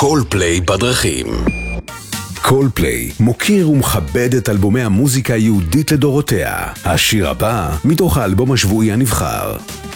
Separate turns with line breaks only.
קולפליי בדרכים.
קולפליי מוקיר ומכבד את אלבומי המוזיקה היהודית לדורותיה. השיר הבא מתוך האלבום השבועי הנבחר.